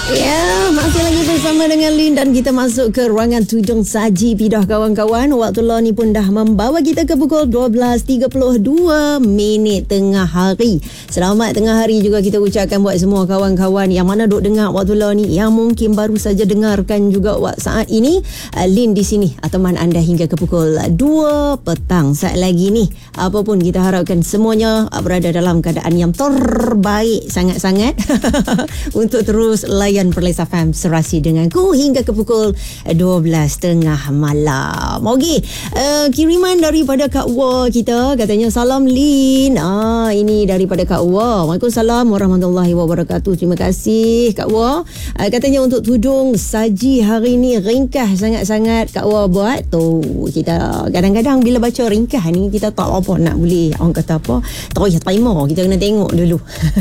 Ya, masih lagi bersama dengan Lin dan kita masuk ke ruangan Tudung Saji Pidah kawan-kawan. Waktu lah ni pun dah membawa kita ke pukul 12.32 minit tengah hari. Selamat tengah hari juga kita ucapkan buat semua kawan-kawan yang mana duk dengar waktu lah ni, yang mungkin baru saja dengarkan juga saat ini. Lin di sini teman anda hingga ke pukul 2 petang. Saat lagi ni, apapun kita harapkan semuanya berada dalam keadaan yang terbaik sangat-sangat untuk terus layan Perlis FM serasi denganku hingga ke pukul 12.30 malam. Okey, kiriman daripada Kak Wa kita, katanya salam Lin. Ini daripada Kak Wa. Waalaikumsalam warahmatullahi wabarakatuh. Terima kasih Kak Wa. Katanya untuk tudung saji hari ni ringkas sangat-sangat Kak Wa buat. Tu kita kadang-kadang bila baca ringkas ni kita tak apa nak boleh orang kata apa, terima, kita kena tengok dulu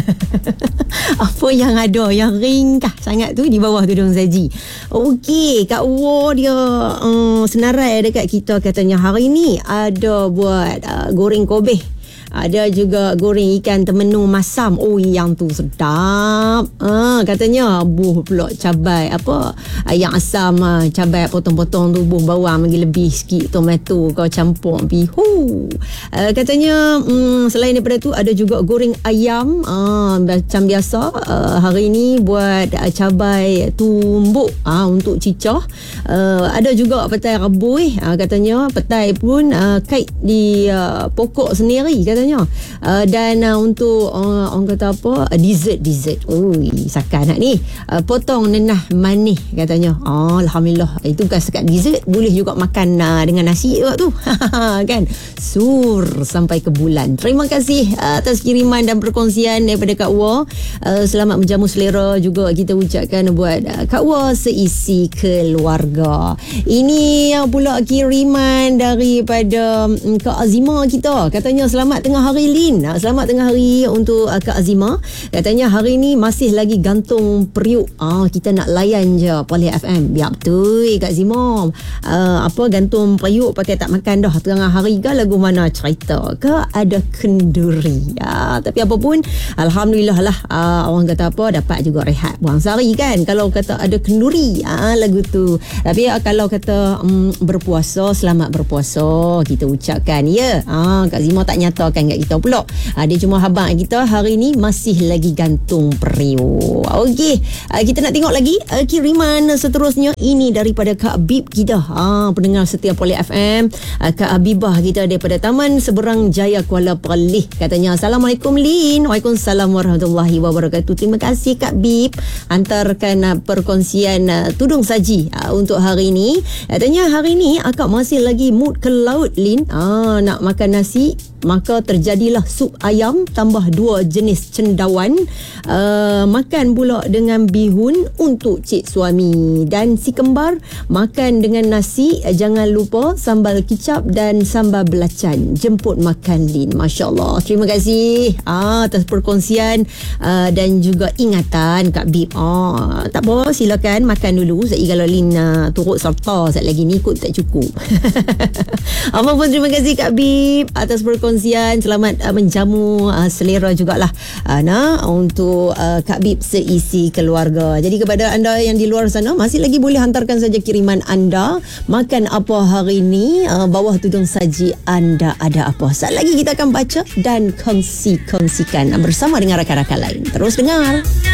apa yang ada yang ringkas sangat tu di bawah tudung saji. Okey, Kak Wo dia senarai dekat kita, katanya hari ni ada buat goreng kobeh. Ada juga goreng ikan temenu masam. Oh, yang tu sedap. Katanya buh pula cabai apa yang asam, cabai potong-potong tu, buh bawang bagi lebih sikit, tomato kau campur pihu. Katanya selain daripada tu ada juga goreng ayam macam biasa. Hari ni buat cabai tumbuk untuk cicah. Ada juga petai rebus. Katanya petai pun kait di pokok sendiri katanya. Dan untuk orang kata apa, dessert. Ui, sakan nak ni potong nenah manis katanya. Alhamdulillah, itu bukan sekat dessert, boleh juga makan dengan nasi juga tu kan, sur sampai ke bulan. Terima kasih atas kiriman dan perkongsian daripada Kak Wa. Selamat menjamu selera juga kita ucapkan buat Kak Wa seisi keluarga. Ini pula kiriman daripada Kak Azima kita, katanya selamat tengah hari Lin. Selamat tengah hari untuk Kak Azima. Katanya hari ni masih lagi gantung periuk. Kita nak layan je Perlis FM. Biar betul Kak Azima. Apa gantung periuk pakai tak makan dah tengah hari ke, lagu mana cerita ke, ada kenduri. Tapi apa pun alhamdulillah lah, orang kata apa, dapat juga rehat buang sehari kan kalau kata ada kenduri lagu tu. Tapi kalau kata berpuasa, selamat berpuasa kita ucapkan ya. Kak Azima tak nyatakan kat kita pula. Dia cuma habang kita hari ni masih lagi gantung periuk. Okey, kita nak tengok lagi kiriman seterusnya. Ini daripada Kak Bib kita, pendengar setia Perlis FM. Kak Habibah kita daripada Taman Seberang Jaya Kuala Perlis. Katanya Assalamualaikum Lin. Waalaikumsalam warahmatullahi wabarakatuh. Terima kasih Kak Bib antarkan perkongsian tudung saji untuk hari ni. Katanya hari ni akak masih lagi mood ke laut Lin. Nak makan nasi, maka terjadilah sup ayam tambah 2 jenis cendawan. Makan pula dengan bihun untuk cik suami. Dan si kembar makan dengan nasi. Jangan lupa sambal kicap dan sambal belacan. Jemput makan Lin. Masya Allah. Terima kasih atas perkongsian dan juga ingatan Kak Bib. Tak apa, silakan makan dulu. Kalau Lin turut serta saat lagi ni ikut tak cukup. Apapun terima kasih Kak Bib atas perkongsian. Selamat menjamu selera jugalah untuk Kak Bib seisi keluarga. Jadi kepada anda yang di luar sana, masih lagi boleh hantarkan saja kiriman anda. Makan apa hari ni, bawah tudung saji anda ada apa. Saat lagi kita akan baca dan kongsikan bersama dengan rakan-rakan lain. Terus dengar.